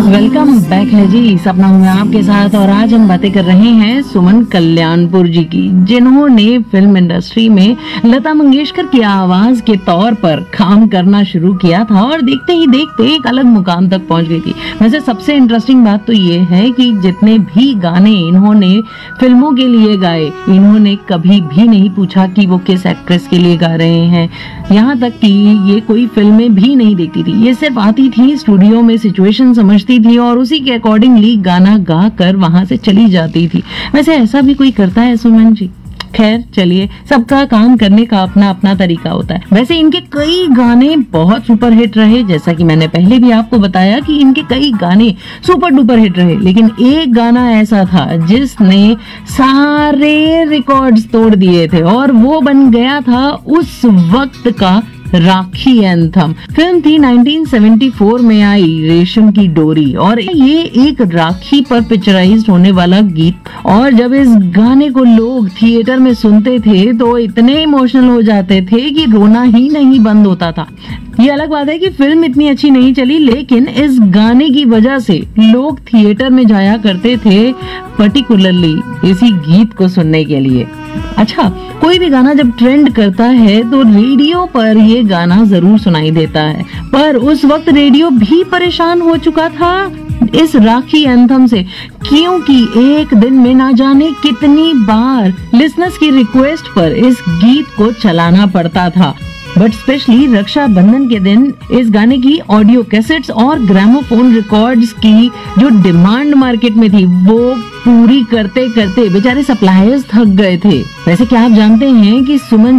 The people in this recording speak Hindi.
वेलकम बैक है जी। सपना हूँ मैं आपके साथ और आज हम बातें कर रहे हैं सुमन कल्याणपुर जी की, जिन्होंने फिल्म इंडस्ट्री में लता मंगेशकर की आवाज के तौर पर काम करना शुरू किया था और देखते ही देखते एक अलग मुकाम तक पहुंच गई थी। वैसे सबसे इंटरेस्टिंग बात तो ये है कि जितने भी गाने इन्होंने फिल्मों के लिए गाए, इन्होंने कभी भी नहीं पूछा कि वो किस एक्ट्रेस के लिए गा रहे हैं। यहाँ तक कि ये कोई फिल्में भी नहीं देखती थी, ये सिर्फ आती थी, स्टूडियो में सिचुएशन समझती थी और उसी के अकॉर्डिंगली गाना गा कर वहां से चली जाती थी। वैसे ऐसा भी कोई करता है सुमन जी? खैर चलिए, सबका काम करने का अपना अपना तरीका होता है। वैसे इनके कई गाने बहुत सुपर हिट रहे, जैसा कि मैंने पहले भी आपको बताया कि इनके कई गाने सुपर डुपर हिट रहे, लेकिन एक गाना ऐसा था जिसने सारे रिकॉर्ड्स तोड़ दिए थे और वो बन गया था उस वक्त का राखी एंथम। फिल्म थी 1974 में आई रेशम की डोरी और ये एक राखी पर पिक्चराइज्ड होने वाला गीत। और जब इस गाने को लोग थिएटर में सुनते थे तो इतने इमोशनल हो जाते थे कि रोना ही नहीं बंद होता था। ये अलग बात है कि फिल्म इतनी अच्छी नहीं चली, लेकिन इस गाने की वजह से लोग थिएटर में जाया करते थे, पर्टिकुलरली इसी गीत को सुनने के लिए। अच्छा, कोई भी गाना जब ट्रेंड करता है तो रेडियो पर ये गाना जरूर सुनाई देता है, पर उस वक्त रेडियो भी परेशान हो चुका था इस राखी एंथम से, क्योंकि एक दिन में ना जाने कितनी बार लिसनर्स की रिक्वेस्ट पर इस गीत को चलाना पड़ता था। बट स्पेशली रक्षाबंधन के दिन इस गाने की ऑडियो कैसेट्स और ग्रामोफोन रिकॉर्ड्स की जो डिमांड मार्केट में थी, वो पूरी करते करते बेचारे सप्लायर्स थक गए थे। वैसे क्या आप जानते हैं कि सुमन